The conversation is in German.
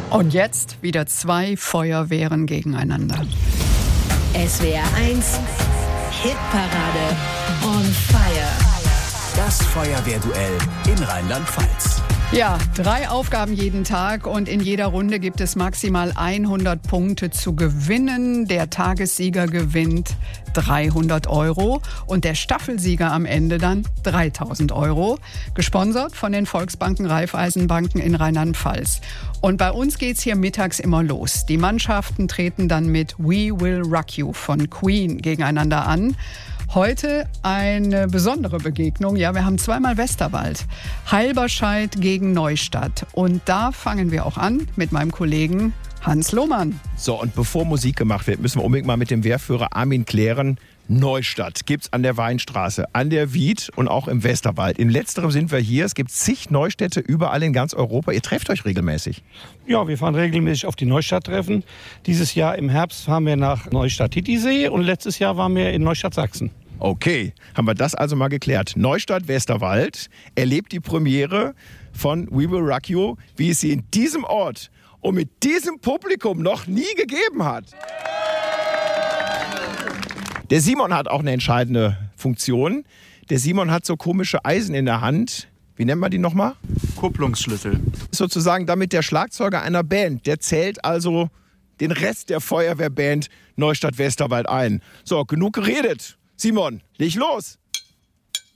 Und jetzt wieder 2 Feuerwehren gegeneinander. SWR 1 Hitparade on fire. Das Feuerwehrduell in Rheinland-Pfalz. Ja, 3 Aufgaben jeden Tag und in jeder Runde gibt es maximal 100 Punkte zu gewinnen. Der Tagessieger gewinnt 300 € und der Staffelsieger am Ende dann 3.000 €. Gesponsert von den Volksbanken Raiffeisenbanken in Rheinland-Pfalz. Und bei uns geht's hier mittags immer los. Die Mannschaften treten dann mit We Will Rock You von Queen gegeneinander an. Heute eine besondere Begegnung. Ja, wir haben zweimal Westerwald. Halberscheid gegen Neustadt. Und da fangen wir auch an mit meinem Kollegen Hans Lohmann. So, und bevor Musik gemacht wird, müssen wir unbedingt mal mit dem Wehrführer Armin klären. Neustadt gibt's an der Weinstraße, an der Wied und auch im Westerwald. In letzterem sind wir hier. Es gibt zig Neustädte überall in ganz Europa. Ihr trefft euch regelmäßig. Ja, wir fahren regelmäßig auf die Neustadt-Treffen. Dieses Jahr im Herbst fahren wir nach Neustadt-Titisee und letztes Jahr waren wir in Neustadt-Sachsen. Okay, haben wir das also mal geklärt. Neustadt Westerwald erlebt die Premiere von We Will Rock You, wie es sie in diesem Ort und mit diesem Publikum noch nie gegeben hat. Der Simon hat auch eine entscheidende Funktion. Der Simon hat so komische Eisen in der Hand. Wie nennt man die nochmal? Kupplungsschlüssel. Sozusagen damit der Schlagzeuger einer Band. Der zählt also den Rest der Feuerwehrband Neustadt Westerwald ein. So, genug geredet. Simon, leg los!